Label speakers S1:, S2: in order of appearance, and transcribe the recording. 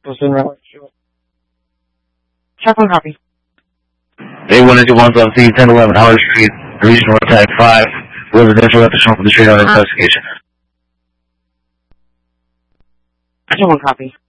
S1: Check one copy.
S2: A121's on C, 1011 Howard Street, Regional Attack 5, residential after shown for the street on investigation.
S1: Check one copy.